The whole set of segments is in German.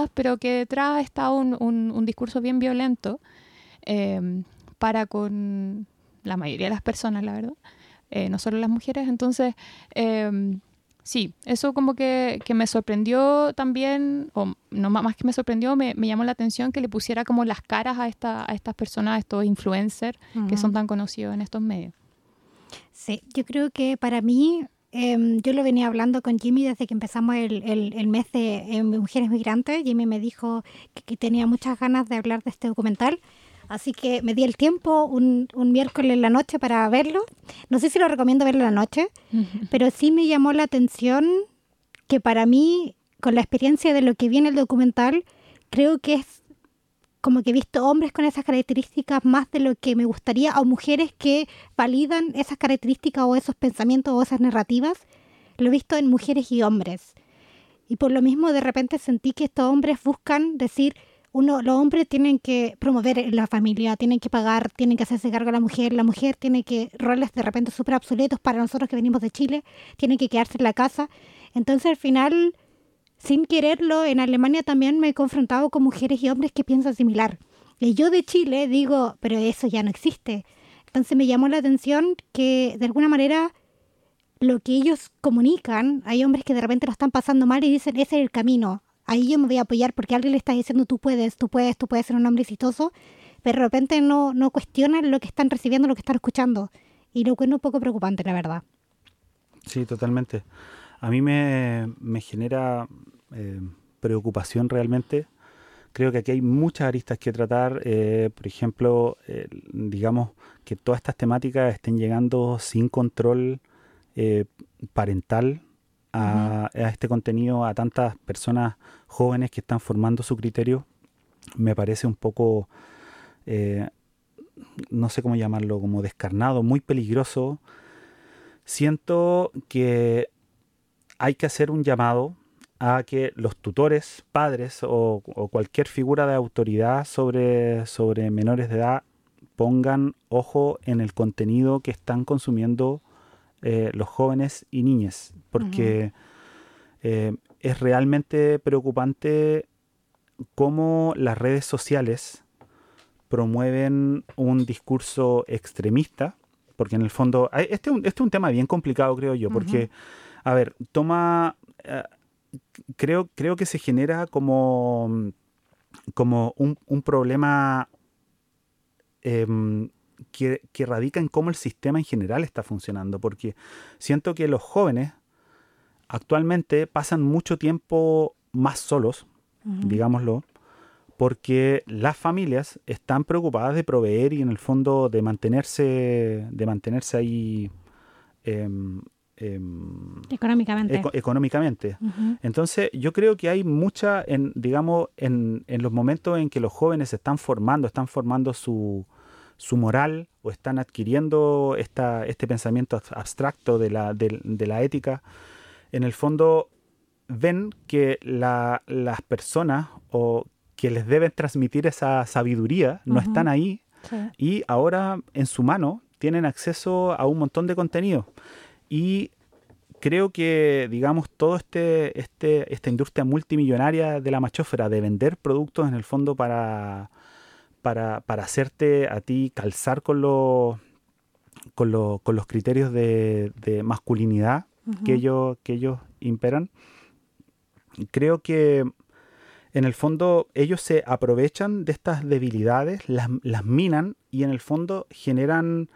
cosas, pero que detrás está un discurso bien violento para con la mayoría de las personas, la verdad, no solo las mujeres. Entonces, sí, eso como que me sorprendió también, o no más que me sorprendió, me llamó la atención que le pusiera como las caras a estas personas, a estos influencers que son tan conocidos en estos medios. Sí, yo creo que para mí, yo lo venía hablando con Jimmy desde que empezamos el mes de Mujeres Migrantes. Jimmy me dijo que tenía muchas ganas de hablar de este documental, así que me di el tiempo un miércoles en la noche para verlo. No sé si lo recomiendo verlo en la noche, pero sí me llamó la atención que para mí, con la experiencia de lo que vi en el documental, creo que es como que he visto hombres con esas características más de lo que me gustaría, o mujeres que validan esas características o esos pensamientos o esas narrativas. Lo he visto en mujeres y hombres. Y por lo mismo de repente sentí que estos hombres buscan decir, los hombres tienen que promover la familia, tienen que pagar, tienen que hacerse cargo de la mujer tiene que, roles de repente súper obsoletos para nosotros que venimos de Chile, tienen que quedarse en la casa. Entonces al final, sin quererlo, en Alemania también me he confrontado con mujeres y hombres que piensan similar. Y yo de Chile digo, pero eso ya no existe. Entonces me llamó la atención que de alguna manera lo que ellos comunican, hay hombres que de repente lo están pasando mal y dicen, ese es el camino. Ahí yo me voy a apoyar porque alguien le está diciendo, tú puedes ser un hombre exitoso, pero de repente no cuestionan lo que están recibiendo, lo que están escuchando. Y lo que es un poco preocupante, la verdad. Sí, totalmente. A mí me genera preocupación realmente. Creo que aquí hay muchas aristas que tratar. Por ejemplo, digamos que todas estas temáticas estén llegando sin control parental a este contenido, a tantas personas jóvenes que están formando su criterio. Me parece un poco, no sé cómo llamarlo, como descarnado, muy peligroso. Siento que hay que hacer un llamado a que los tutores, padres o cualquier figura de autoridad sobre menores de edad pongan ojo en el contenido que están consumiendo los jóvenes y niñas, porque es realmente preocupante cómo las redes sociales promueven un discurso extremista, porque en el fondo, este es un tema bien complicado, creo yo, porque, a ver, creo que se genera como un problema que radica en cómo el sistema en general está funcionando, porque siento que los jóvenes actualmente pasan mucho tiempo más solos, digámoslo, porque las familias están preocupadas de proveer y en el fondo de mantenerse ahí económicamente. Entonces yo creo que hay mucha, digamos, en los momentos en que los jóvenes se están formando su moral o están adquiriendo este pensamiento abstracto de la ética, en el fondo ven que las personas o que les deben transmitir esa sabiduría no están ahí, y ahora en su mano tienen acceso a un montón de contenido. Y creo que, digamos, todo esta industria multimillonaria de la machósfera de vender productos en el fondo para hacerte a ti calzar con los criterios de masculinidad que ellos imperan. Creo que en el fondo ellos se aprovechan de estas debilidades, las minan y en el fondo generan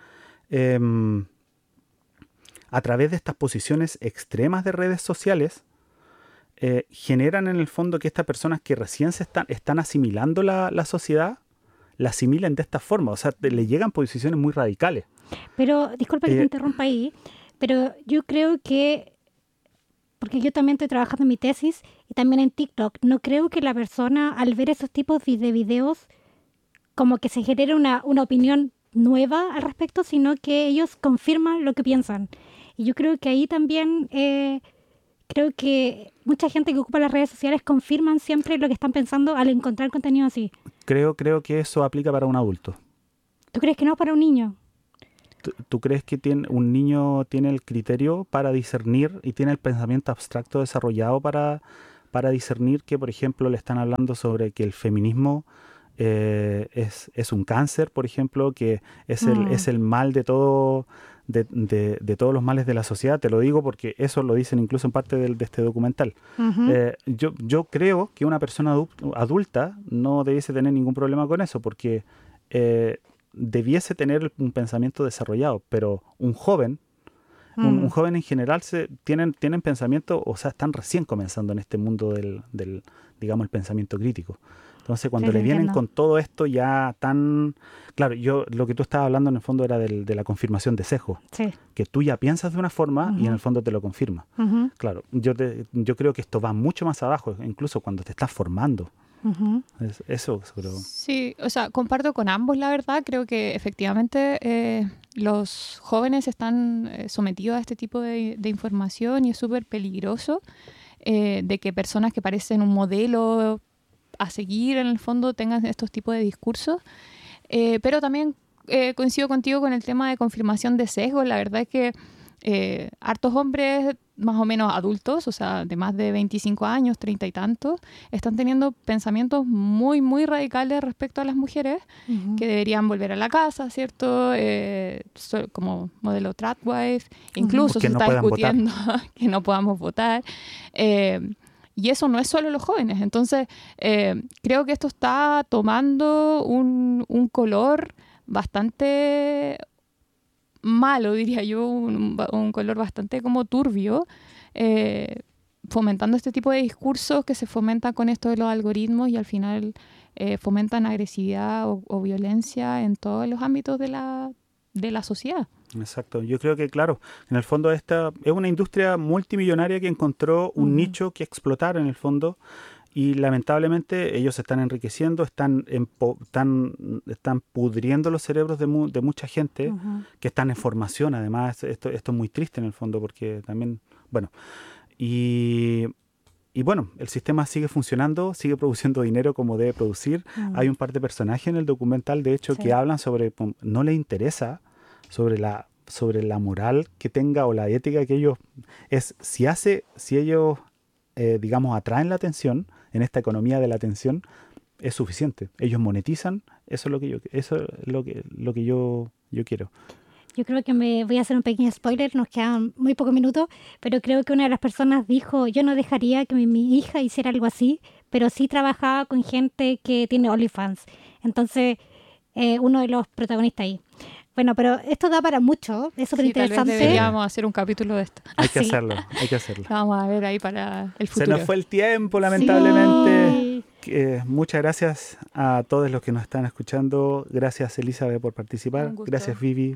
a través de estas posiciones extremas de redes sociales, generan en el fondo que estas personas que recién están asimilando la sociedad, la asimilen de esta forma, o sea, le llegan posiciones muy radicales. Pero, disculpa que te interrumpa ahí, pero yo creo que, porque yo también estoy trabajando en mi tesis y también en TikTok, no creo que la persona al ver esos tipos de videos como que se genere una opinión nueva al respecto, sino que ellos confirman lo que piensan. Y yo creo que ahí también, creo que mucha gente que ocupa las redes sociales confirman siempre lo que están pensando al encontrar contenido así. Creo que eso aplica para un adulto. ¿Tú crees que no para un niño? ¿Tú crees que un niño tiene el criterio para discernir y tiene el pensamiento abstracto desarrollado para para discernir que, por ejemplo, le están hablando sobre que el feminismo es un cáncer, por ejemplo, que es el mal de todo, de todos los males de la sociedad. Te lo digo porque eso lo dicen incluso en parte de este documental. Yo creo que una persona adulta no debiese tener ningún problema con eso, porque debiese tener un pensamiento desarrollado, pero un joven, un joven en general tienen pensamiento, o sea, están recién comenzando en este mundo del digamos, el pensamiento crítico. Entonces, cuando le vienen con todo esto ya tan... Claro, lo que tú estabas hablando en el fondo era de la confirmación de sesgo. Sí. Que tú ya piensas de una forma y en el fondo te lo confirma. Claro, yo creo que esto va mucho más abajo, incluso cuando te estás formando. Eso, pero... Sí, o sea, comparto con ambos, la verdad. Creo que efectivamente los jóvenes están sometidos a este tipo de información y es súper peligroso de que personas que parecen un modelo a seguir en el fondo tengan estos tipos de discursos, pero también coincido contigo con el tema de confirmación de sesgos. La verdad es que hartos hombres más o menos adultos, o sea, de más de 25 años, 30 y tantos, están teniendo pensamientos muy, muy radicales respecto a las mujeres, que deberían volver a la casa, ¿cierto? Como modelo tradwife, incluso se está discutiendo que no podamos votar. Y eso no es solo los jóvenes. Entonces, creo que esto está tomando un color bastante malo, diría yo, un color bastante como turbio, fomentando este tipo de discursos que se fomentan con esto de los algoritmos y al final fomentan agresividad o violencia en todos los ámbitos de la sociedad. Exacto. Yo creo que, claro, en el fondo esta es una industria multimillonaria que encontró un nicho que explotar en el fondo y lamentablemente ellos se están enriqueciendo, están pudriendo los cerebros de mucha gente que están en formación. Además, esto es muy triste en el fondo porque también, bueno, y bueno, el sistema sigue funcionando, sigue produciendo dinero como debe producir. Hay un par de personajes en el documental, de hecho, que hablan sobre, no les interesa, sobre la moral que tenga o la ética que ellos... Si ellos, digamos, atraen la atención en esta economía de la atención, es suficiente. Ellos monetizan, eso es lo que yo quiero. Yo creo que me voy a hacer un pequeño spoiler, nos quedan muy pocos minutos, pero creo que una de las personas dijo, yo no dejaría que mi hija hiciera algo así, pero sí trabajaba con gente que tiene OnlyFans. Entonces, uno de los protagonistas ahí. Bueno, pero esto da para mucho, es súper interesante. Tal vez deberíamos hacer un capítulo de esto. Hay que hacerlo. Vamos a ver ahí para el futuro. Se nos fue el tiempo, lamentablemente. Muchas gracias a todos los que nos están escuchando. Gracias, Elizabeth, por participar. Gracias, Vivi.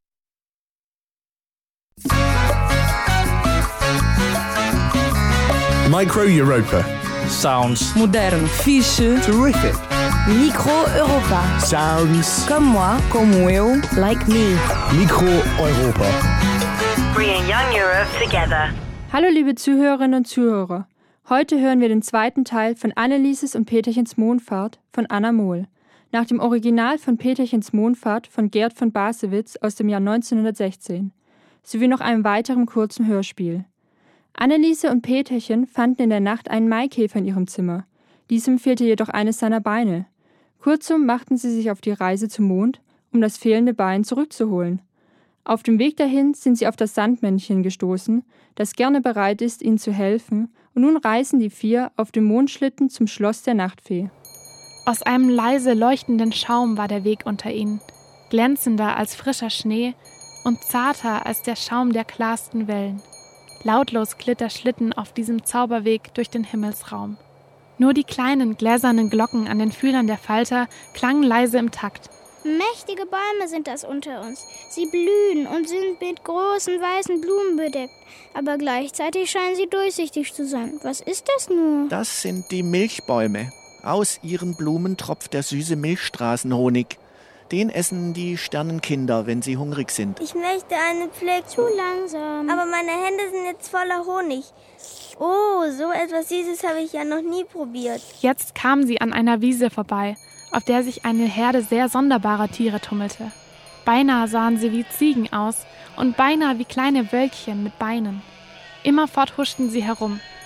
Micro Europa. Sounds modern, fixe, terrific. Micro Europa. Sounds comme moi, como eu, like me. Micro Europa. Bringing young Europe together. Hallo liebe Zuhörerinnen und Zuhörer. Heute hören wir den zweiten Teil von Annelieses und Peterchens Mondfahrt von Anna Mohl. Nach dem Original von Peterchens Mondfahrt von Gerd von Basewitz aus dem Jahr 1916. Sowie noch einem weiteren kurzen Hörspiel. Anneliese und Peterchen fanden in der Nacht einen Maikäfer in ihrem Zimmer. Diesem fehlte jedoch eines seiner Beine. Kurzum machten sie sich auf die Reise zum Mond, um das fehlende Bein zurückzuholen. Auf dem Weg dahin sind sie auf das Sandmännchen gestoßen, das gerne bereit ist, ihnen zu helfen, und nun reisen die vier auf dem Mondschlitten zum Schloss der Nachtfee. Aus einem leise leuchtenden Schaum war der Weg unter ihnen, glänzender als frischer Schnee und zarter als der Schaum der klarsten Wellen. Lautlos glitt der Schlitten auf diesem Zauberweg durch den Himmelsraum. Nur die kleinen gläsernen Glocken an den Fühlern der Falter klangen leise im Takt. Mächtige Bäume sind das unter uns. Sie blühen und sind mit großen weißen Blumen bedeckt. Aber gleichzeitig scheinen sie durchsichtig zu sein. Was ist das nur? Das sind die Milchbäume. Aus ihren Blumen tropft der süße Milchstraßenhonig. Den essen die Sternenkinder, wenn sie hungrig sind. Ich möchte eine Pflücken. Zu langsam. Aber meine Hände sind jetzt voller Honig. Oh, so etwas Süßes habe ich ja noch nie probiert. Jetzt kamen sie an einer Wiese vorbei, auf der sich eine Herde sehr sonderbarer Tiere tummelte. Beinahe sahen sie wie Ziegen aus und beinahe wie kleine Wölkchen mit Beinen. Immerfort huschten sie herum,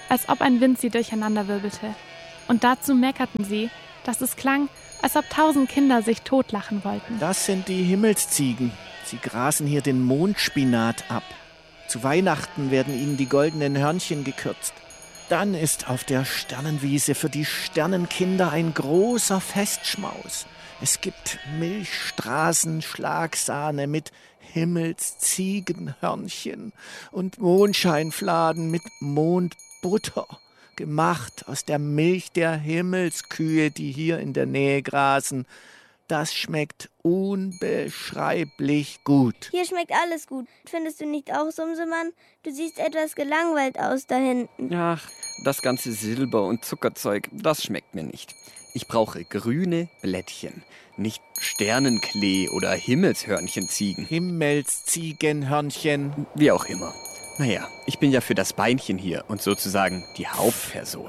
als ob ein Wind sie durcheinanderwirbelte. Und dazu meckerten sie, dass es klang, als ob 1000 Kinder sich totlachen wollten. Das sind die Himmelsziegen. Sie grasen hier den Mondspinat ab. Zu Weihnachten werden ihnen die goldenen Hörnchen gekürzt. Dann ist auf der Sternenwiese für die Sternenkinder ein großer Festschmaus. Es gibt Milchstraßen, Schlagsahne mit Himmelsziegenhörnchen und Mondscheinfladen mit Mondbutter, gemacht aus der Milch der Himmelskühe, die hier in der Nähe grasen. Das schmeckt unbeschreiblich gut. Hier schmeckt alles gut. Findest du nicht auch, Sumsemann? Du siehst etwas gelangweilt aus da hinten. Ach, das ganze Silber- und Zuckerzeug, das schmeckt mir nicht. Ich brauche grüne Blättchen, nicht Sternenklee oder Himmelshörnchenziegen. Himmelsziegenhörnchen. Wie auch immer. Naja, ich bin ja für das Beinchen hier und sozusagen die Hauptperson.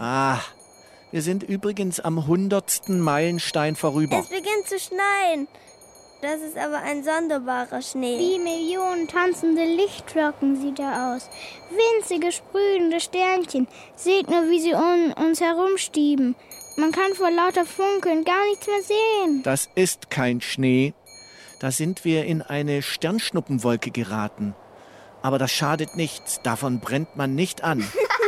Wir sind übrigens am 100. Meilenstein vorüber. Es beginnt zu schneien. Das ist aber ein sonderbarer Schnee. Wie Millionen tanzende Lichtflocken sieht er aus. Winzige, sprühende Sternchen. Seht nur, wie sie um uns herumstieben. Man kann vor lauter Funkeln gar nichts mehr sehen. Das ist kein Schnee. Da sind wir in eine Sternschnuppenwolke geraten. Aber das schadet nichts. Davon brennt man nicht an.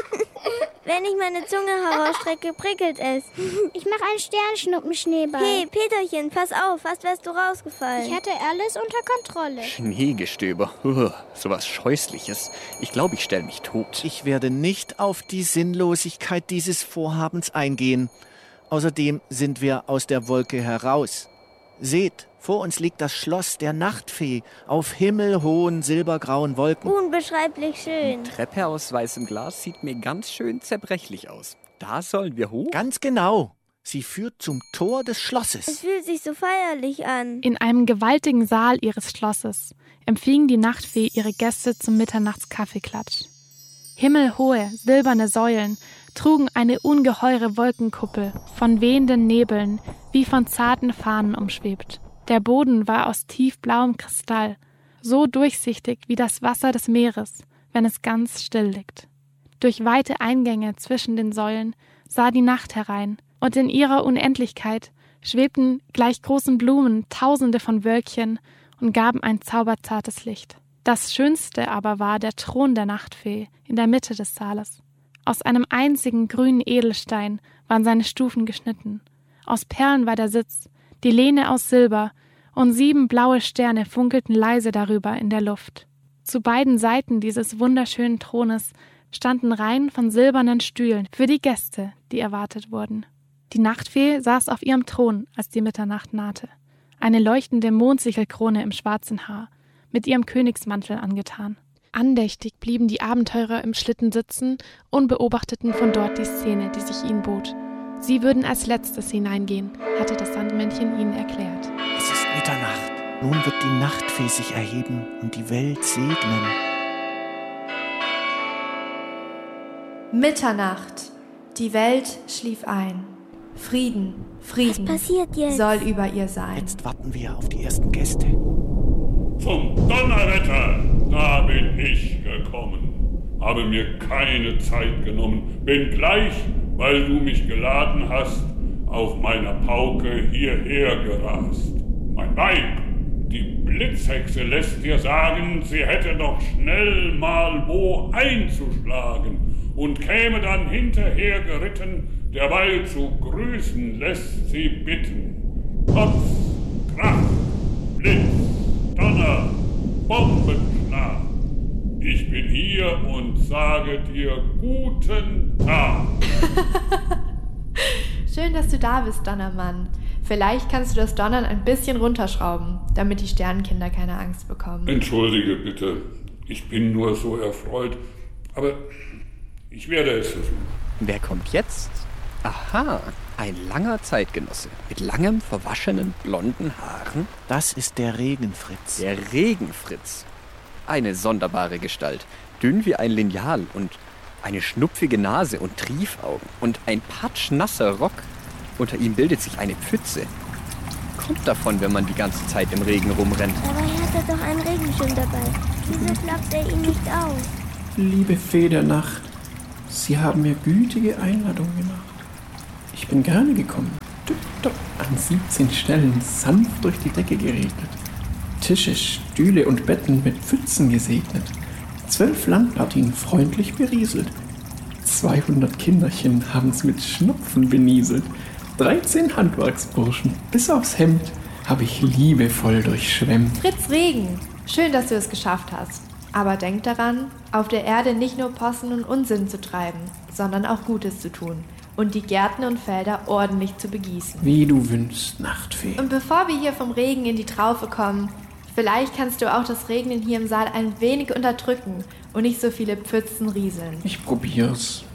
Wenn ich meine Zunge herausstrecke, prickelt es. Ich mache einen Sternschnuppenschneeball. Hey, Peterchen, pass auf, fast wärst du rausgefallen. Ich hatte alles unter Kontrolle. Schneegestöber, sowas Scheußliches. Ich glaube, ich stelle mich tot. Ich werde nicht auf die Sinnlosigkeit dieses Vorhabens eingehen. Außerdem sind wir aus der Wolke heraus. Seht, vor uns liegt das Schloss der Nachtfee auf himmelhohen silbergrauen Wolken. Unbeschreiblich schön. Die Treppe aus weißem Glas sieht mir ganz schön zerbrechlich aus. Da sollen wir hoch? Ganz genau. Sie führt zum Tor des Schlosses. Es fühlt sich so feierlich an. In einem gewaltigen Saal ihres Schlosses empfing die Nachtfee ihre Gäste zum Mitternachtskaffeeklatsch. Himmelhohe, silberne Säulen trugen eine ungeheure Wolkenkuppel von wehenden Nebeln, wie von zarten Fahnen umschwebt. Der Boden war aus tiefblauem Kristall, so durchsichtig wie das Wasser des Meeres, wenn es ganz still liegt. Durch weite Eingänge zwischen den Säulen sah die Nacht herein, und in ihrer Unendlichkeit schwebten gleich großen Blumen Tausende von Wölkchen und gaben ein zauberzartes Licht. Das Schönste aber war der Thron der Nachtfee in der Mitte des Saales. Aus einem einzigen grünen Edelstein waren seine Stufen geschnitten. Aus Perlen war der Sitz, die Lehne aus Silber, und 7 blaue Sterne funkelten leise darüber in der Luft. Zu beiden Seiten dieses wunderschönen Thrones standen Reihen von silbernen Stühlen für die Gäste, die erwartet wurden. Die Nachtfee saß auf ihrem Thron, als die Mitternacht nahte. Eine leuchtende Mondsichelkrone im schwarzen Haar, mit ihrem Königsmantel angetan. Andächtig blieben die Abenteurer im Schlitten sitzen und beobachteten von dort die Szene, die sich ihnen bot. Sie würden als Letztes hineingehen, hatte das Sandmännchen ihnen erklärt. Es ist Mitternacht. Nun wird die Nachtfee sich erheben und die Welt segnen. Mitternacht. Die Welt schlief ein. Frieden, Frieden Was passiert jetzt? soll über ihr sein. Jetzt warten wir auf die ersten Gäste. Zum Donnerwetter, da bin ich gekommen. Habe mir keine Zeit genommen, bin gleich, weil du mich geladen hast, auf meiner Pauke hierher gerast. Mein Weib, die Blitzhexe, lässt dir sagen, sie hätte doch schnell mal wo einzuschlagen und käme dann hinterher geritten, derweil zu grüßen lässt sie bitten. Potz, Krach, Blitz, Donner, Bombenschlag. Ich bin hier und sage dir guten Tag. Schön, dass du da bist, Donnermann. Vielleicht kannst du das Donnern ein bisschen runterschrauben, damit die Sternenkinder keine Angst bekommen. Entschuldige bitte, ich bin nur so erfreut, aber ich werde es versuchen. Wer kommt jetzt? Aha, ein langer Zeitgenosse mit langem, verwaschenen, blonden Haaren. Das ist der Regenfritz. Der Regenfritz. Eine sonderbare Gestalt, dünn wie ein Lineal und eine schnupfige Nase und Triefaugen und ein patschnasser Rock. Unter ihm bildet sich eine Pfütze. Kommt davon, wenn man die ganze Zeit im Regen rumrennt. Aber er hatte doch einen Regenschirm dabei. Wieso klappt er ihn nicht auf? Liebe Fee der Nacht, Sie haben mir gütige Einladungen gemacht. Ich bin gerne gekommen. An 17 Stellen sanft durch die Decke geregnet. Tische, Stühle und Betten mit Pfützen gesegnet. 12 Landpartien freundlich berieselt. 200 Kinderchen haben's mit Schnupfen benieselt. 13 Handwerksburschen, bis aufs Hemd, habe ich liebevoll durchschwemmt. Fritz Regen, schön, dass du es geschafft hast. Aber denk daran, auf der Erde nicht nur Possen und Unsinn zu treiben, sondern auch Gutes zu tun und die Gärten und Felder ordentlich zu begießen. Wie du wünschst, Nachtfee. Und bevor wir hier vom Regen in die Traufe kommen, vielleicht kannst du auch das Regnen hier im Saal ein wenig unterdrücken und nicht so viele Pfützen rieseln. Ich probier's.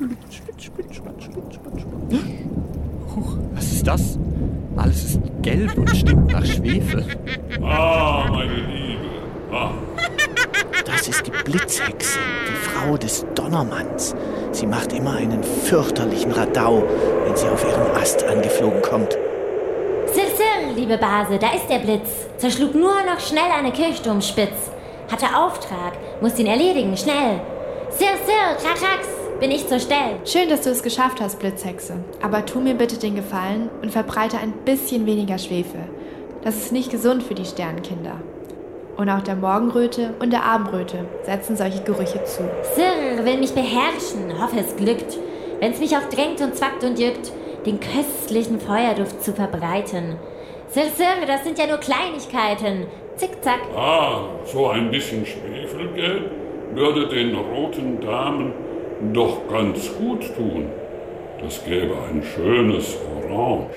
Was ist das? Alles ist gelb und stinkt nach Schwefel. Ah, meine Liebe. Ah. Das ist die Blitzhexe, die Frau des Donnermanns. Sie macht immer einen fürchterlichen Radau, wenn sie auf ihrem Ast angeflogen kommt. Sir, Sir, liebe Base, da ist der Blitz. Zerschlug nur noch schnell eine Kirchturmspitz. Hatte Auftrag, musst ihn erledigen, schnell. Sir, Sir, Krachax, bin ich zur Stelle. Schön, dass du es geschafft hast, Blitzhexe. Aber tu mir bitte den Gefallen und verbreite ein bisschen weniger Schwefel. Das ist nicht gesund für die Sternkinder. Und auch der Morgenröte und der Abendröte setzen solche Gerüche zu. Sir will mich beherrschen, hoffe es glückt. Wenn's mich auch drängt und zwackt und jückt, den köstlichen Feuerduft zu verbreiten. Sir, Sir, das sind ja nur Kleinigkeiten. Zickzack. Ah, so ein bisschen Schwefelgelb würde den roten Damen doch ganz gut tun. Das gäbe ein schönes Orange.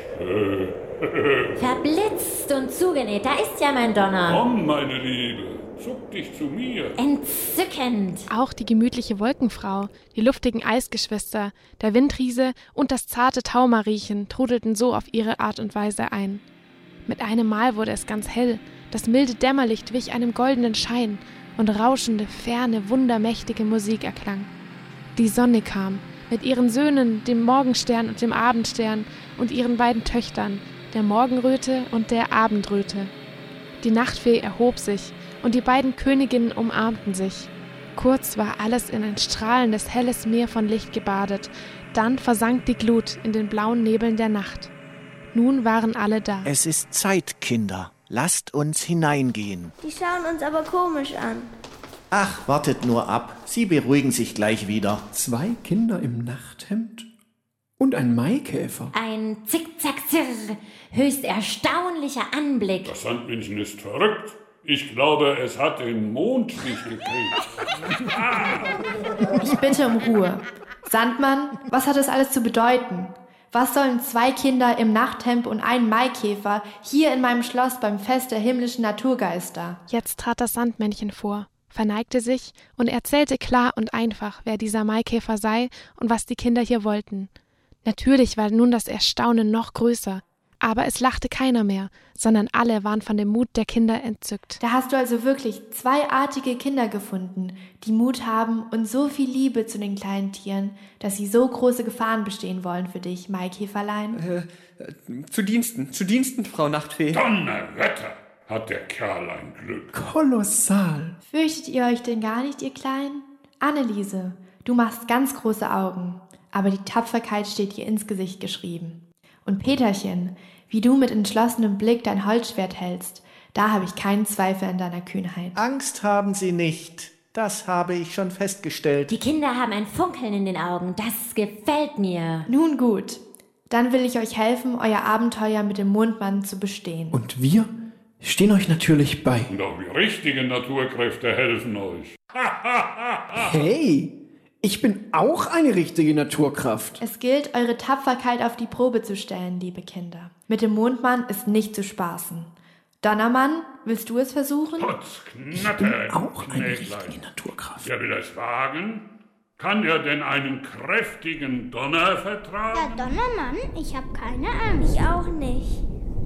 Verblitzt und zugenäht, da ist ja mein Donner. Komm, meine Liebe, zuck dich zu mir. Entzückend. Auch die gemütliche Wolkenfrau, die luftigen Eisgeschwister, der Windriese und das zarte Taumariechen trudelten so auf ihre Art und Weise ein. Mit einem Mal wurde es ganz hell, das milde Dämmerlicht wich einem goldenen Schein und rauschende, ferne, wundermächtige Musik erklang. Die Sonne kam, mit ihren Söhnen, dem Morgenstern und dem Abendstern und ihren beiden Töchtern, der Morgenröte und der Abendröte. Die Nachtfee erhob sich, und die beiden Königinnen umarmten sich. Kurz war alles in ein strahlendes, helles Meer von Licht gebadet, dann versank die Glut in den blauen Nebeln der Nacht. Nun waren alle da. Es ist Zeit, Kinder. Lasst uns hineingehen. Die schauen uns aber komisch an. Ach, wartet nur ab. Sie beruhigen sich gleich wieder. 2 Kinder im Nachthemd und ein Maikäfer. Ein Zickzack-Zirr, höchst erstaunlicher Anblick. Das Sandmännchen ist verrückt. Ich glaube, es hat den Mondstich gekriegt. Ich bitte um Ruhe. Sandmann, was hat das alles zu bedeuten? Was sollen 2 Kinder im Nachthemd und ein Maikäfer hier in meinem Schloss beim Fest der himmlischen Naturgeister? Jetzt trat das Sandmännchen vor, verneigte sich und erzählte klar und einfach, wer dieser Maikäfer sei und was die Kinder hier wollten. Natürlich war nun das Erstaunen noch größer, aber es lachte keiner mehr, sondern alle waren von dem Mut der Kinder entzückt. Da hast du also wirklich 2 artige Kinder gefunden, die Mut haben und so viel Liebe zu den kleinen Tieren, dass sie so große Gefahren bestehen wollen für dich, Maikäferlein. Zu Diensten, Frau Nachtfee. Donnerwetter, hat der Kerl ein Glück. Kolossal. Fürchtet ihr euch denn gar nicht, ihr Kleinen? Anneliese, du machst ganz große Augen, aber die Tapferkeit steht dir ins Gesicht geschrieben. Und Peterchen, wie du mit entschlossenem Blick dein Holzschwert hältst, da habe ich keinen Zweifel an deiner Kühnheit. Angst haben Sie nicht. Das habe ich schon festgestellt. Die Kinder haben ein Funkeln in den Augen. Das gefällt mir. Nun gut, dann will ich euch helfen, euer Abenteuer mit dem Mondmann zu bestehen. Und wir stehen euch natürlich bei. Und auch die richtigen Naturkräfte helfen euch. Hey! Ich bin auch eine richtige Naturkraft. Es gilt, eure Tapferkeit auf die Probe zu stellen, liebe Kinder. Mit dem Mondmann ist nicht zu spaßen. Donnermann, willst du es versuchen? Ich bin auch eine richtige Naturkraft. Wer will es wagen? Kann er denn einen kräftigen Donner vertragen? Der Donnermann? Ich habe keine Angst. Ich auch nicht.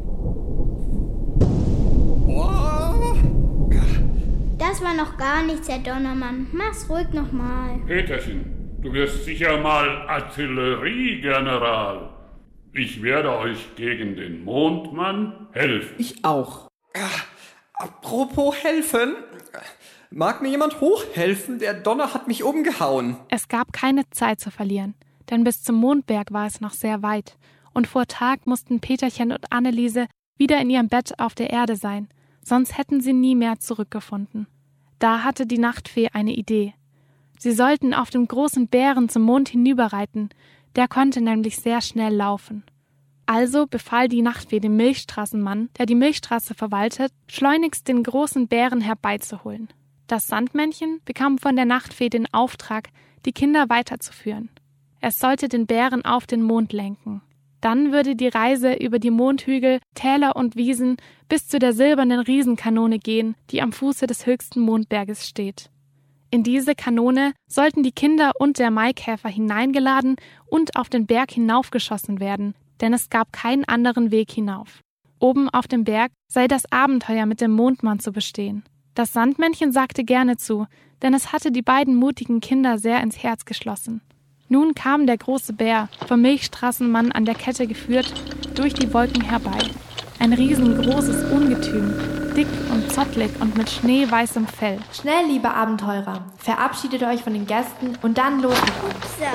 Das war noch gar nichts, Herr Donnermann. Mach's ruhig nochmal. Peterchen, du wirst sicher mal Artilleriegeneral. Ich werde euch gegen den Mondmann helfen. Ich auch. Apropos helfen. Mag mir jemand hochhelfen? Der Donner hat mich umgehauen. Es gab keine Zeit zu verlieren, denn bis zum Mondberg war es noch sehr weit. Und vor Tag mussten Peterchen und Anneliese wieder in ihrem Bett auf der Erde sein, sonst hätten sie nie mehr zurückgefunden. Da hatte die Nachtfee eine Idee. Sie sollten auf dem großen Bären zum Mond hinüberreiten, der konnte nämlich sehr schnell laufen. Also befahl die Nachtfee dem Milchstraßenmann, der die Milchstraße verwaltet, schleunigst den großen Bären herbeizuholen. Das Sandmännchen bekam von der Nachtfee den Auftrag, die Kinder weiterzuführen. Es sollte den Bären auf den Mond lenken. Dann würde die Reise über die Mondhügel, Täler und Wiesen bis zu der silbernen Riesenkanone gehen, die am Fuße des höchsten Mondberges steht. In diese Kanone sollten die Kinder und der Maikäfer hineingeladen und auf den Berg hinaufgeschossen werden, denn es gab keinen anderen Weg hinauf. Oben auf dem Berg sei das Abenteuer mit dem Mondmann zu bestehen. Das Sandmännchen sagte gerne zu, denn es hatte die beiden mutigen Kinder sehr ins Herz geschlossen. Nun kam der große Bär, vom Milchstraßenmann an der Kette geführt, durch die Wolken herbei. Ein riesengroßes Ungetüm, dick und zottelig und mit schneeweißem Fell. Schnell, liebe Abenteurer, verabschiedet euch von den Gästen und dann los mit uns.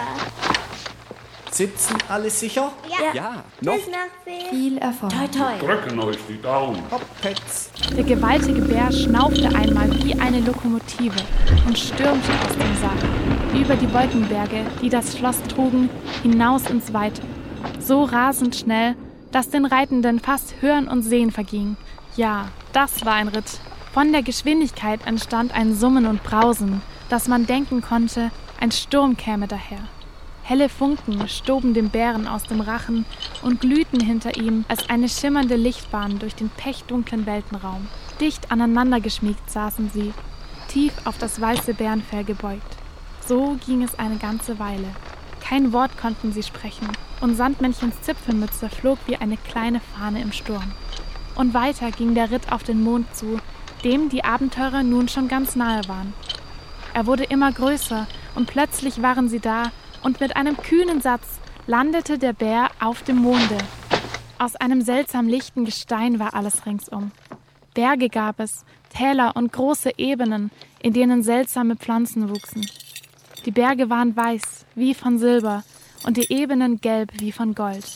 Sitzen alle sicher? Ja. Noch. Viel Erfolg. Toi, toi. Drücken euch die Daumen. Hoppets. Der gewaltige Bär schnaufte einmal wie eine Lokomotive und stürmte aus dem Saal, über die Wolkenberge, die das Schloss trugen, hinaus ins Weite. So rasend schnell, dass den Reitenden fast Hören und Sehen verging. Ja, das war ein Ritt. Von der Geschwindigkeit entstand ein Summen und Brausen, dass man denken konnte, ein Sturm käme daher. Helle Funken stoben dem Bären aus dem Rachen und glühten hinter ihm als eine schimmernde Lichtbahn durch den pechdunklen Weltenraum. Dicht aneinander geschmiegt saßen sie, tief auf das weiße Bärenfell gebeugt. So ging es eine ganze Weile. Kein Wort konnten sie sprechen, und Sandmännchens Zipfelmütze flog wie eine kleine Fahne im Sturm. Und weiter ging der Ritt auf den Mond zu, dem die Abenteurer nun schon ganz nahe waren. Er wurde immer größer, und plötzlich waren sie da, und mit einem kühnen Satz landete der Bär auf dem Monde. Aus einem seltsam lichten Gestein war alles ringsum. Berge gab es, Täler und große Ebenen, in denen seltsame Pflanzen wuchsen. Die Berge waren weiß, wie von Silber, und die Ebenen gelb wie von Gold.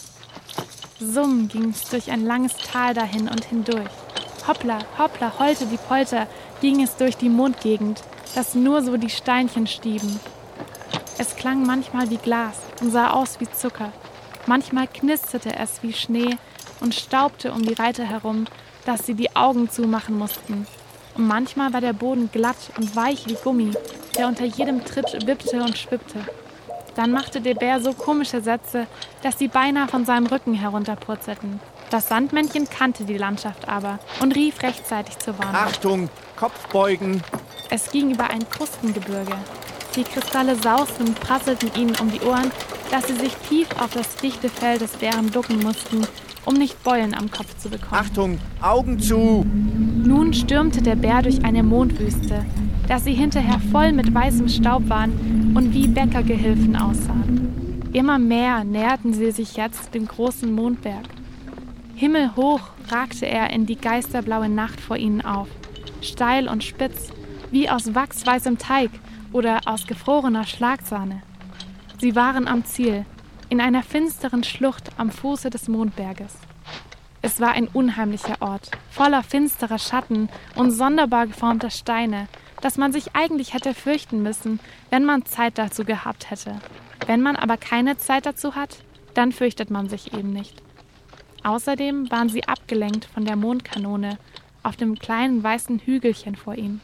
Summ ging's durch ein langes Tal dahin und hindurch. Hoppla, hoppla, holte die Polter, ging es durch die Mondgegend, dass nur so die Steinchen stieben. Es klang manchmal wie Glas und sah aus wie Zucker. Manchmal knisterte es wie Schnee und staubte um die Reiter herum, dass sie die Augen zumachen mussten. Und manchmal war der Boden glatt und weich wie Gummi, der unter jedem Tritt wippte und schwippte. Dann machte der Bär so komische Sätze, dass sie beinahe von seinem Rücken herunterpurzelten. Das Sandmännchen kannte die Landschaft aber und rief rechtzeitig zur Warnung. Achtung, Kopf beugen! Es ging über ein Krustengebirge. Die Kristalle sausten und prasselten ihnen um die Ohren, dass sie sich tief auf das dichte Fell des Bären ducken mussten, um nicht Beulen am Kopf zu bekommen. Achtung, Augen zu! Nun stürmte der Bär durch eine Mondwüste, dass sie hinterher voll mit weißem Staub waren und wie Bäckergehilfen aussahen. Immer mehr näherten sie sich jetzt dem großen Mondberg. Himmelhoch ragte er in die geisterblaue Nacht vor ihnen auf, steil und spitz, wie aus wachsweißem Teig oder aus gefrorener Schlagsahne. Sie waren am Ziel, in einer finsteren Schlucht am Fuße des Mondberges. Es war ein unheimlicher Ort, voller finsterer Schatten und sonderbar geformter Steine, dass man sich eigentlich hätte fürchten müssen, wenn man Zeit dazu gehabt hätte. Wenn man aber keine Zeit dazu hat, dann fürchtet man sich eben nicht. Außerdem waren sie abgelenkt von der Mondkanone auf dem kleinen weißen Hügelchen vor ihnen.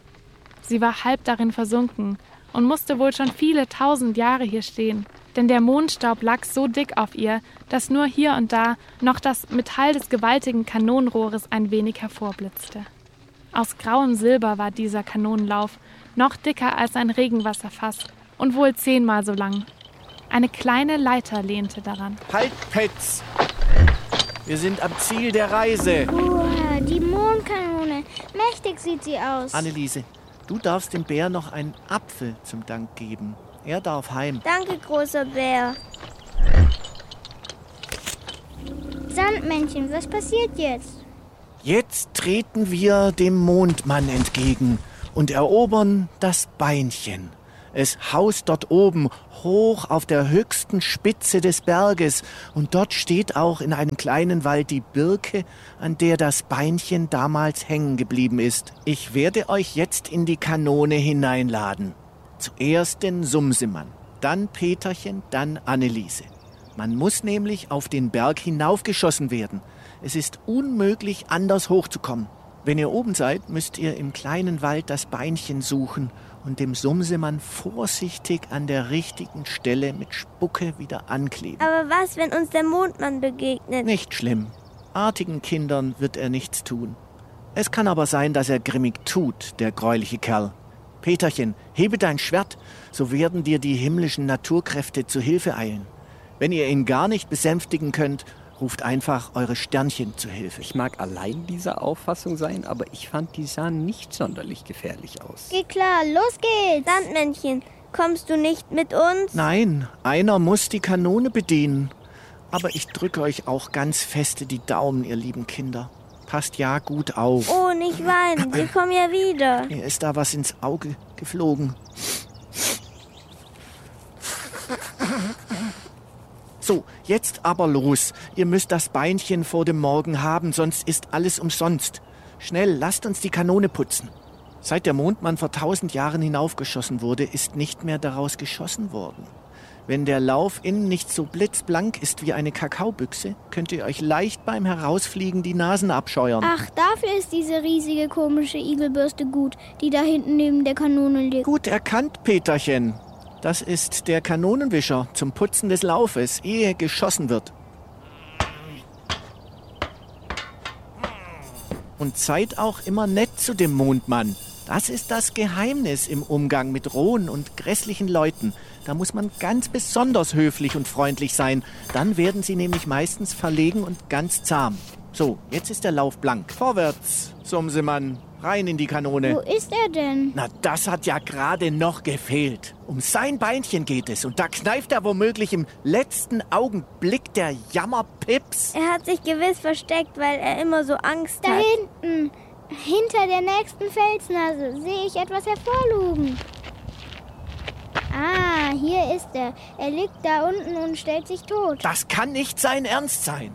Sie war halb darin versunken und musste wohl schon viele 1000 Jahre hier stehen, denn der Mondstaub lag so dick auf ihr, dass nur hier und da noch das Metall des gewaltigen Kanonenrohres ein wenig hervorblitzte. Aus grauem Silber war dieser Kanonenlauf, noch dicker als ein Regenwasserfass und wohl 10-mal so lang. Eine kleine Leiter lehnte daran. Halt, Petz! Wir sind am Ziel der Reise. Uah, die Mondkanone. Mächtig sieht sie aus. Anneliese, du darfst dem Bär noch einen Apfel zum Dank geben. Er darf heim. Danke, großer Bär. Sandmännchen, was passiert jetzt? Jetzt treten wir dem Mondmann entgegen und erobern das Beinchen. Es haust dort oben, hoch auf der höchsten Spitze des Berges. Und dort steht auch in einem kleinen Wald die Birke, an der das Beinchen damals hängen geblieben ist. Ich werde euch jetzt in die Kanone hineinladen. Zuerst den Sumsemann, dann Peterchen, dann Anneliese. Man muss nämlich auf den Berg hinaufgeschossen werden. Es ist unmöglich, anders hochzukommen. Wenn ihr oben seid, müsst ihr im kleinen Wald das Beinchen suchen und dem Sumsemann vorsichtig an der richtigen Stelle mit Spucke wieder ankleben. Aber was, wenn uns der Mondmann begegnet? Nicht schlimm. Artigen Kindern wird er nichts tun. Es kann aber sein, dass er grimmig tut, der greuliche Kerl. Peterchen, hebe dein Schwert, so werden dir die himmlischen Naturkräfte zu Hilfe eilen. Wenn ihr ihn gar nicht besänftigen könnt, ruft einfach eure Sternchen zu Hilfe. Ich mag allein dieser Auffassung sein, aber ich fand, die sahen nicht sonderlich gefährlich aus. Geht klar, los geht's! Sandmännchen, kommst du nicht mit uns? Nein, einer muss die Kanone bedienen. Aber ich drücke euch auch ganz feste die Daumen, ihr lieben Kinder. Passt ja gut auf. Oh, nicht weinen, wir kommen ja wieder. Mir ist da was ins Auge geflogen. So, jetzt aber los. Ihr müsst das Beinchen vor dem Morgen haben, sonst ist alles umsonst. Schnell, lasst uns die Kanone putzen. Seit der Mondmann vor 1000 Jahren hinaufgeschossen wurde, ist nicht mehr daraus geschossen worden. Wenn der Lauf innen nicht so blitzblank ist wie eine Kakaobüchse, könnt ihr euch leicht beim Herausfliegen die Nasen abscheuern. Ach, dafür ist diese riesige komische Igelbürste gut, die da hinten neben der Kanone liegt. Gut erkannt, Peterchen. Das ist der Kanonenwischer zum Putzen des Laufes, ehe geschossen wird. Und seid auch immer nett zu dem Mondmann. Das ist das Geheimnis im Umgang mit rohen und grässlichen Leuten. Da muss man ganz besonders höflich und freundlich sein. Dann werden sie nämlich meistens verlegen und ganz zahm. So, jetzt ist der Lauf blank. Vorwärts, Sumsemann, rein in die Kanone. Wo ist er denn? Na, das hat ja gerade noch gefehlt. Um sein Beinchen geht es. Und da kneift er womöglich im letzten Augenblick der Jammerpips. Er hat sich gewiss versteckt, weil er immer so Angst da hat. Da hinten, hinter der nächsten Felsnase, sehe ich etwas hervorlugen. Ah, hier ist er. Er liegt da unten und stellt sich tot. Das kann nicht sein Ernst sein.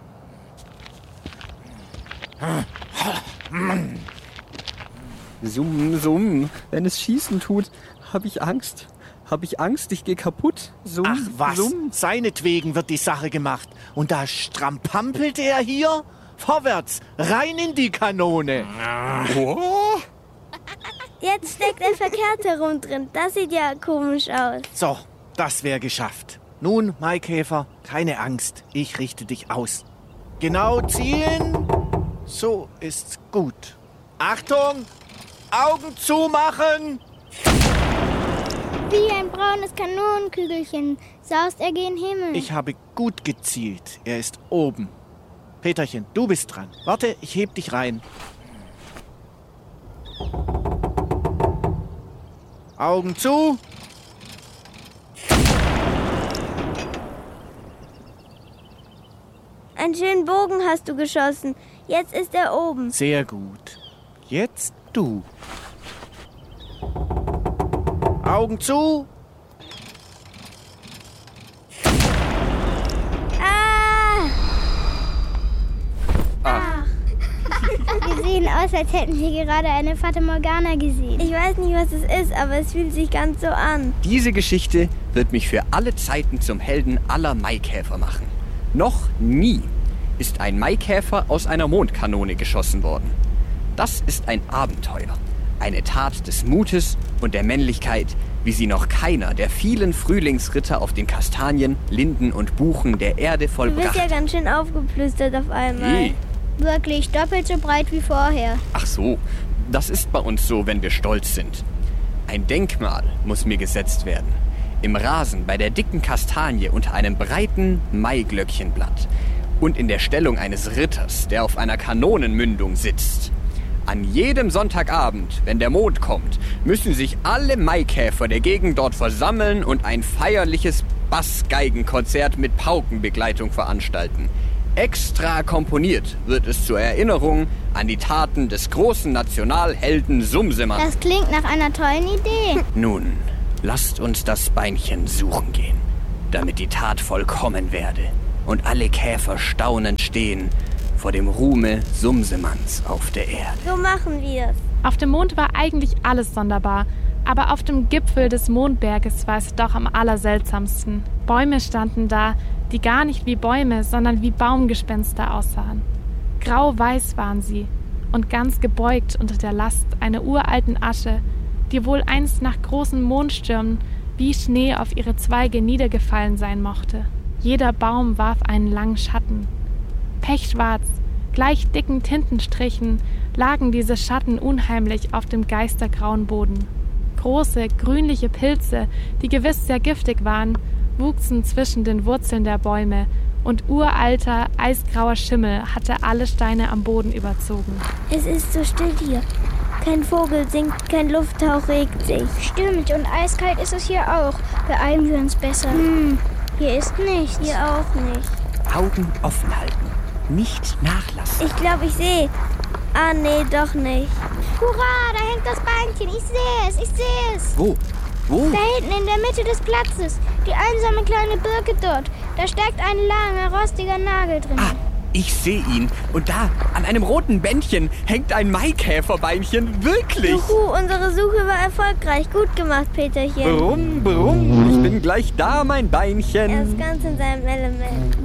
Summ, summ. Wenn es schießen tut, habe ich Angst. Ich gehe kaputt. Summ, ach was, summ. Seinetwegen wird die Sache gemacht. Und da strampampelt er hier? Vorwärts, rein in die Kanone. Oh. Jetzt steckt er verkehrt herum drin. Das sieht ja komisch aus. So, das wäre geschafft. Nun, Maikäfer, keine Angst. Ich richte dich aus. Genau zielen. So ist's gut. Achtung! Augen zumachen! Wie ein braunes Kanonenkügelchen saust er gen Himmel. Ich habe gut gezielt. Er ist oben. Peterchen, du bist dran. Warte, ich heb dich rein. Augen zu. Einen schönen Bogen hast du geschossen. Jetzt ist er oben. Sehr gut. Jetzt du. Augen zu. Wir sehen aus, als hätten wir gerade eine Fata Morgana gesehen. Ich weiß nicht, was es ist, aber es fühlt sich ganz so an. Diese Geschichte wird mich für alle Zeiten zum Helden aller Maikäfer machen. Noch nie ist ein Maikäfer aus einer Mondkanone geschossen worden. Das ist ein Abenteuer, eine Tat des Mutes und der Männlichkeit, wie sie noch keiner der vielen Frühlingsritter auf den Kastanien, Linden und Buchen der Erde vollbracht. Du bist ja ganz schön aufgeplüstert auf einmal. Hey. Wirklich doppelt so breit wie vorher. Ach so, das ist bei uns so, wenn wir stolz sind. Ein Denkmal muss mir gesetzt werden. Im Rasen bei der dicken Kastanie unter einem breiten Maiglöckchenblatt. Und in der Stellung eines Ritters, der auf einer Kanonenmündung sitzt. An jedem Sonntagabend, wenn der Mond kommt, müssen sich alle Maikäfer der Gegend dort versammeln und ein feierliches Bassgeigenkonzert mit Paukenbegleitung veranstalten. Extra komponiert wird es zur Erinnerung an die Taten des großen Nationalhelden Sumsemann. Das klingt nach einer tollen Idee. Nun, lasst uns das Beinchen suchen gehen, damit die Tat vollkommen werde und alle Käfer staunend stehen vor dem Ruhme Sumsemanns auf der Erde. So machen wir's. Auf dem Mond war eigentlich alles sonderbar, aber auf dem Gipfel des Mondberges war es doch am allerseltsamsten. Bäume standen da, die gar nicht wie Bäume, sondern wie Baumgespenster aussahen. Grau-weiß waren sie und ganz gebeugt unter der Last einer uralten Asche, die wohl einst nach großen Mondstürmen wie Schnee auf ihre Zweige niedergefallen sein mochte. Jeder Baum warf einen langen Schatten. Pechschwarz, gleich dicken Tintenstrichen, lagen diese Schatten unheimlich auf dem geistergrauen Boden. Große, grünliche Pilze, die gewiss sehr giftig waren, wuchsen zwischen den Wurzeln der Bäume und uralter, eisgrauer Schimmel hatte alle Steine am Boden überzogen. Es ist so still hier. Kein Vogel singt, kein Lufthauch regt sich. Stimmt, und eiskalt ist es hier auch. Beeilen wir uns besser. Hier ist nichts. Hier auch nicht. Augen offen halten, nicht nachlassen. Ich glaube, ich sehe. Ah, nee, doch nicht. Hurra, da hängt das Beinchen. Ich sehe es. Wo? Da hinten in der Mitte des Platzes. Die einsame kleine Birke dort. Da steckt ein langer, rostiger Nagel drin. Ah, ich sehe ihn. Und da, an einem roten Bändchen, hängt ein Maikäferbeinchen. Wirklich. Juhu, unsere Suche war erfolgreich. Gut gemacht, Peterchen. Brumm. Ich bin gleich da, mein Beinchen. Er ist ganz in seinem Element.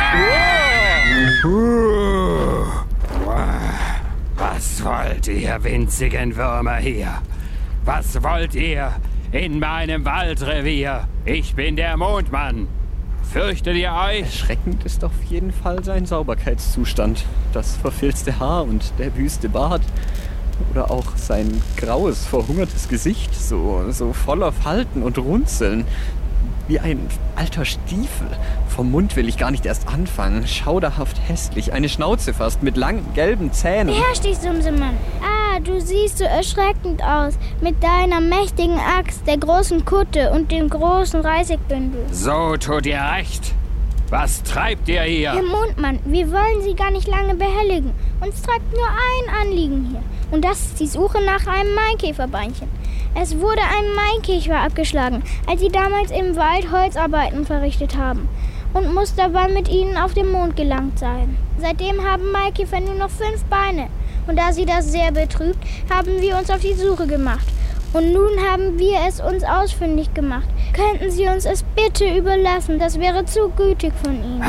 Was wollt ihr, winzigen Würmer hier? Was wollt ihr in meinem Waldrevier? Ich bin der Mondmann. Fürchtet ihr euch? Erschreckend ist auf jeden Fall sein Sauberkeitszustand. Das verfilzte Haar und der wüste Bart. Oder auch sein graues, verhungertes Gesicht, so voller Falten und Runzeln. Wie ein alter Stiefel. Vom Mund will ich gar nicht erst anfangen. Schauderhaft hässlich. Eine Schnauze fast mit langen, gelben Zähnen. Beherrsch dich, Sumsemann. Ah, du siehst so erschreckend aus. Mit deiner mächtigen Axt, der großen Kutte und dem großen Reisigbündel. So tut ihr recht. Was treibt ihr hier? Herr Mondmann, wir wollen Sie gar nicht lange behelligen. Uns treibt nur ein Anliegen hier. Und das ist die Suche nach einem Maikäferbeinchen. Es wurde ein Maikäfer abgeschlagen, als sie damals im Wald Holzarbeiten verrichtet haben und muss dabei mit ihnen auf den Mond gelangt sein. Seitdem haben Maikäfer nur noch 5 Beine und da sie das sehr betrübt, haben wir uns auf die Suche gemacht. Und nun haben wir es uns ausfindig gemacht. Könnten Sie uns es bitte überlassen? Das wäre zu gütig von Ihnen.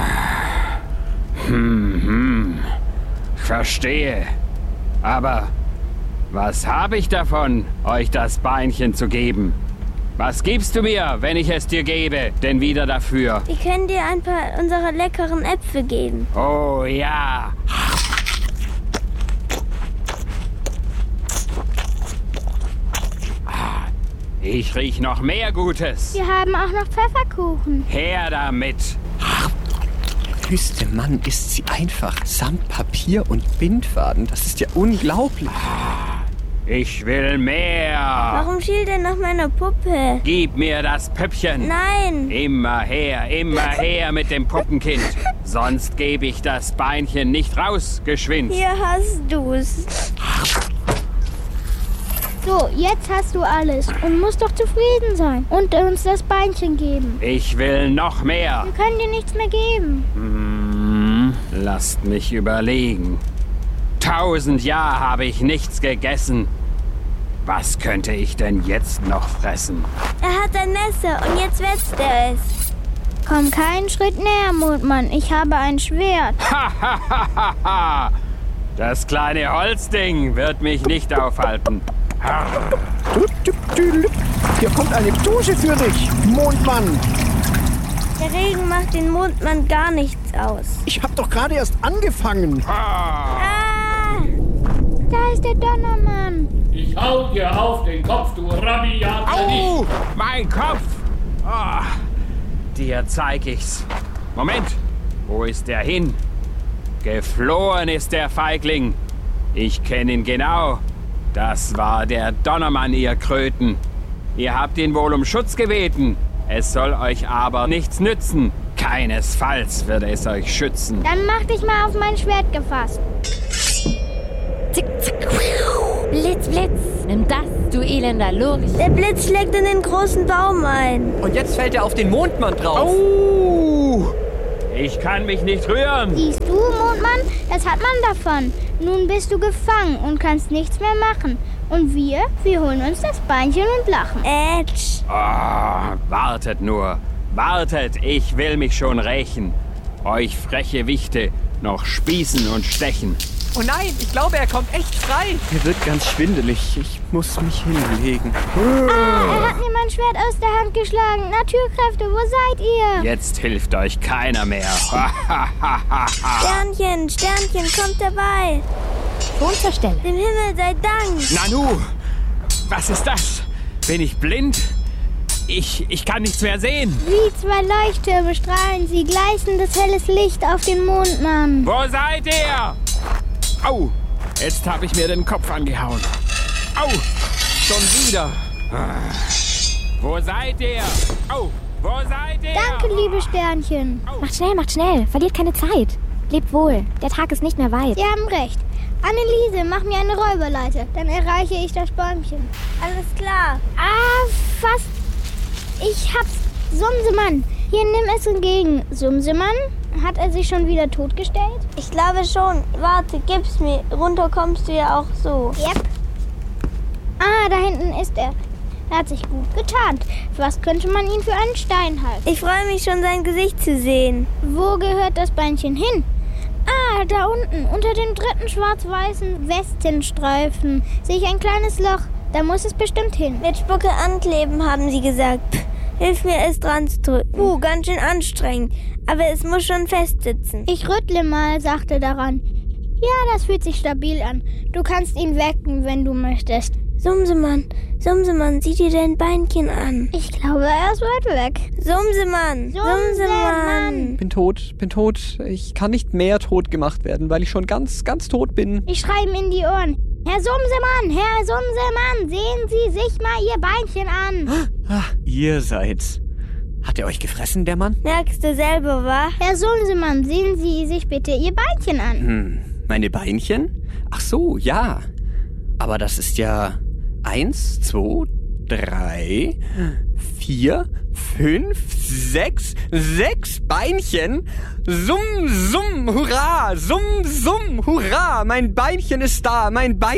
Ich verstehe. Aber was habe ich davon, euch das Beinchen zu geben? Was gibst du mir, wenn ich es dir gebe, denn wieder dafür? Wir können dir ein paar unserer leckeren Äpfel geben. Oh ja. Ich riech noch mehr Gutes. Wir haben auch noch Pfefferkuchen. Her damit. Der wüste Mann isst sie einfach samt Papier und Bindfaden. Das ist ja unglaublich. Ich will mehr. Warum schielt er nach meiner Puppe? Gib mir das Püppchen. Nein. Immer her mit dem Puppenkind. Sonst gebe ich das Beinchen nicht raus, geschwind. Hier hast du's. So, jetzt hast du alles und musst doch zufrieden sein und uns das Beinchen geben. Ich will noch mehr. Wir können dir nichts mehr geben. Lasst mich überlegen. 1000 Jahre habe ich nichts gegessen. Was könnte ich denn jetzt noch fressen? Er hat ein Messer und jetzt wetzt er es. Komm keinen Schritt näher, Mondmann. Ich habe ein Schwert. Ha! Das kleine Holzding wird mich nicht aufhalten. Hier kommt eine Dusche für dich, Mondmann. Der Regen macht den Mondmann gar nichts aus. Ich hab doch gerade erst angefangen. Da ist der Donnermann. Ich hau dir auf den Kopf, du rabiater Au! Mein Kopf! Oh, dir zeig ich's. Moment, wo ist der hin? Geflohen ist der Feigling. Ich kenne ihn genau. Das war der Donnermann, ihr Kröten. Ihr habt ihn wohl um Schutz gebeten. Es soll euch aber nichts nützen. Keinesfalls würde es euch schützen. Dann mach dich mal auf mein Schwert gefasst. Zick, zick. Blitz, Blitz. Nimm das, du elender Lurch. Der Blitz schlägt in den großen Baum ein. Und jetzt fällt er auf den Mondmann drauf. Ich kann mich nicht rühren. Siehst du, Mondmann, das hat man davon. Nun bist du gefangen und kannst nichts mehr machen. Und wir holen uns das Beinchen und lachen. Ätsch. Wartet nur. Wartet, ich will mich schon rächen. Euch freche Wichte noch spießen und stechen. Oh nein, ich glaube, er kommt echt frei. Mir wird ganz schwindelig. Ich muss mich hinlegen. Er hat mir mein Schwert aus der Hand geschlagen. Naturkräfte, wo seid ihr? Jetzt hilft euch keiner mehr. Sternchen, Sternchen, kommt dabei. Schon zur Stelle. Dem Himmel sei Dank. Nanu, was ist das? Bin ich blind? Ich kann nichts mehr sehen. Wie zwei Leuchttürme strahlen sie gleißendes helles Licht auf den Mondmann. Wo seid ihr? Au, jetzt habe ich mir den Kopf angehauen. Au, schon wieder. Wo seid ihr? Au, wo seid ihr? Danke, liebe Sternchen. Macht schnell. Verliert keine Zeit. Lebt wohl. Der Tag ist nicht mehr weit. Sie haben recht. Anneliese, mach mir eine Räuberleiter. Dann erreiche ich das Bäumchen. Alles klar. Fast. Ich hab's. Sumsemann, hier, nimm es entgegen. Sumsemann, hat er sich schon wieder totgestellt? Ich glaube schon. Warte, gib's mir. Runter kommst du ja auch so. Yep. Da hinten ist er. Er hat sich gut getarnt. Was könnte man ihn für einen Stein halten? Ich freue mich schon, sein Gesicht zu sehen. Wo gehört das Beinchen hin? Da unten, unter dem dritten schwarz-weißen Westenstreifen, sehe ich ein kleines Loch. Da muss es bestimmt hin. Mit Spucke ankleben, haben sie gesagt. Hilf mir, es dran zu drücken. Ganz schön anstrengend. Aber es muss schon festsitzen. Ich rüttle mal, sagte daran. Ja, das fühlt sich stabil an. Du kannst ihn wecken, wenn du möchtest. Sumsemann, sieh dir dein Beinchen an. Ich glaube, er ist weit weg. Sumsemann. Bin tot. Ich kann nicht mehr tot gemacht werden, weil ich schon ganz, ganz tot bin. Ich schreie ihm in die Ohren. Herr Sumsemann, sehen Sie sich mal Ihr Beinchen an. Ihr seid's. Hat er euch gefressen, der Mann? Merkst du selber, wa? Herr Sumsemann, sehen Sie sich bitte Ihr Beinchen an. Meine Beinchen? Ach so, ja. Aber das ist ja 1, 2, 3, 4, 5, 6 Beinchen. Summ, hurra, summ, hurra. Mein Beinchen ist da.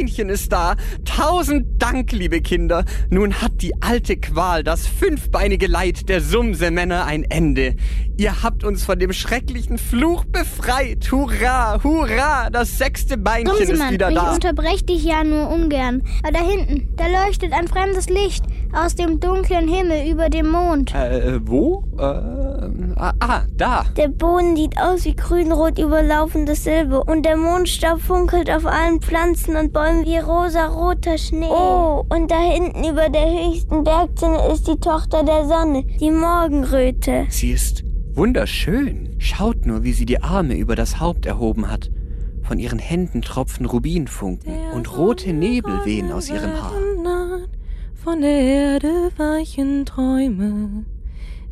1000 Dank, liebe Kinder. Nun hat die alte Qual, das 5-beinige Leid der Sumsemänner ein Ende. Ihr habt uns von dem schrecklichen Fluch befreit. Hurra, das 6. Beinchen ist wieder da. Ich unterbreche dich ja nur ungern. Aber da hinten, da leuchtet ein fremdes Licht aus dem dunklen Himmel über dem Mond. Wo? Da. Der Boden sieht aus wie grünrot überlaufendes Silber und der Mondstaub funkelt auf allen Pflanzen und Bäumen wie rosaroter Schnee. Oh, und da hinten über der höchsten Bergzinne ist die Tochter der Sonne, die Morgenröte. Sie ist wunderschön. Schaut nur, wie sie die Arme über das Haupt erhoben hat. Von ihren Händen tropfen Rubinfunken und rote Nebel wehen aus ihrem Haar. Von der Erde weichen Träume.